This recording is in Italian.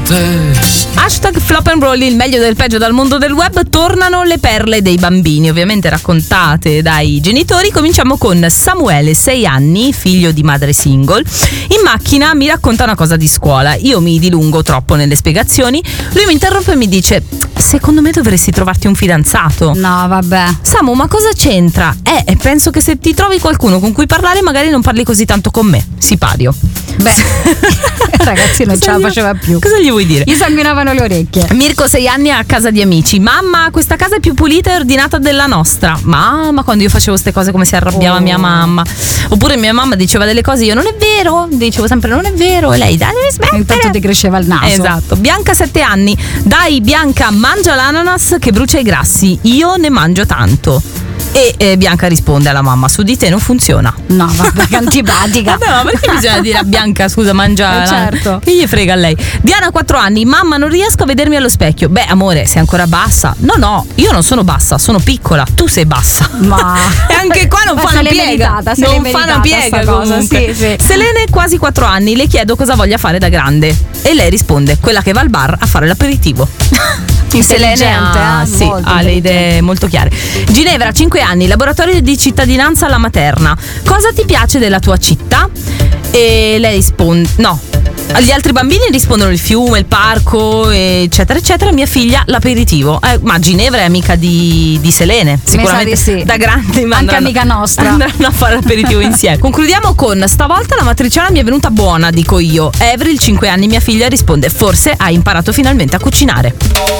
te. Hashtag Flop and Roll, il meglio del peggio dal mondo del web. Tornano le perle dei bambini, ovviamente raccontate dai genitori. Cominciamo con Samuele, 6 anni, figlio di madre single. In macchina mi racconta una cosa di scuola. Io mi dilungo troppo nelle spiegazioni. Lui mi interrompe e mi dice: secondo me dovresti trovarti un fidanzato. No, vabbè. Samu, ma cosa c'entra? Penso che se ti trovi qualcuno con cui parlare magari non parli così tanto con me. Sipario. Beh, ragazzi, non ce la faceva più. Cosa gli vuoi dire? Gli sanguinavano le orecchie. Mirko, 6 anni, a casa di amici. Mamma, questa casa è più pulita e ordinata della nostra. Mamma, quando io facevo queste cose come si arrabbiava mia mamma. Oppure mia mamma diceva delle cose, io non è vero, dicevo sempre non è vero, e lei dai, devi smettere. Intanto ti cresceva il naso. Esatto. Bianca, 7 anni. Dai Bianca, mangia l'ananas che brucia i grassi. Io ne mangio tanto. E Bianca risponde alla mamma: su di te non funziona. No, vabbè, che antipatica. No, perché bisogna dire a Bianca scusa, mangia? Certo. Che gli frega a lei. Diana, 4 anni. Mamma, non riesco a vedermi allo specchio. Beh, amore, sei ancora bassa. No, io non sono bassa, sono piccola. Tu sei bassa. Ma e anche qua non fa una piega. Non fa una piega cosa. Sì. Selene, quasi 4 anni. Le chiedo cosa voglia fare da grande. E lei risponde: quella che va al bar a fare l'aperitivo. Selene ha le idee molto chiare. Ginevra, 5 anni, laboratorio di cittadinanza alla materna. Cosa ti piace della tua città? E lei risponde: no. Gli altri bambini rispondono il fiume, il parco, eccetera eccetera. Mia figlia l'aperitivo. Ma Ginevra è amica di Selene, sicuramente sì. Da grandi, anche amica nostra. Andranno a fare l'aperitivo insieme. Concludiamo con: stavolta la matriciana mi è venuta buona, dico io. Avril, 5 anni, mia figlia risponde: forse hai imparato finalmente a cucinare.